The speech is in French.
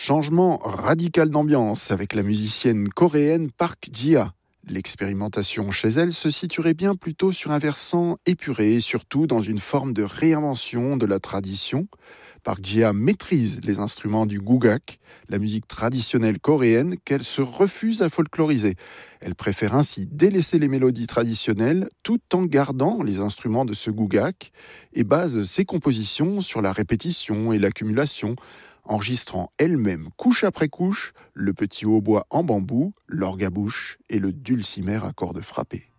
Changement radical d'ambiance avec la musicienne coréenne Park Ji-ha. L'expérimentation chez elle se situerait bien plutôt sur un versant épuré et surtout dans une forme de réinvention de la tradition. Park Ji-ha maîtrise les instruments du gugak, la musique traditionnelle coréenne qu'elle se refuse à folkloriser. Elle préfère ainsi délaisser les mélodies traditionnelles tout en gardant les instruments de ce gugak et base ses compositions sur la répétition et l'accumulation, enregistrant elle-même couche après couche le petit hautbois en bambou, l'orgue à bouche et le dulcimer à cordes frappées.